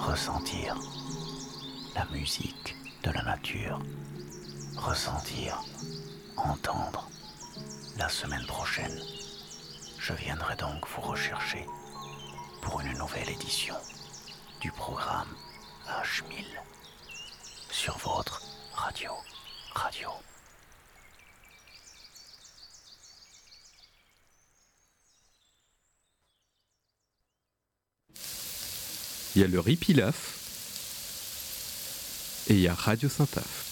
ressentir la musique de la nature, ressentir, entendre. La semaine prochaine, je viendrai donc vous rechercher pour une nouvelle édition du programme H1000 sur votre radio. Il y a le Ripilaf et il y a Radio Saint-Paf.